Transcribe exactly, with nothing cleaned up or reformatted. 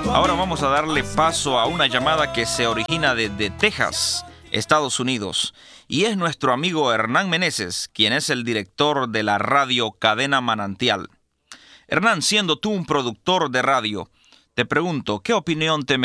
Ahora vamos a darle paso a una llamada que se origina desde Texas, Estados Unidos, y es nuestro amigo Hernán Meneses, quien es el director de la radio Cadena Manantial. Hernán, siendo tú un productor de radio, te pregunto, ¿qué opinión te